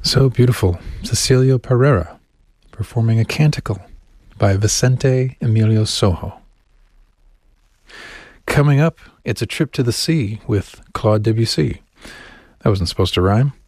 So beautiful. Cecilio Pereira performing a canticle by Vicente Emilio Sojo. Coming up, it's a trip to the sea with Claude Debussy. That wasn't supposed to rhyme.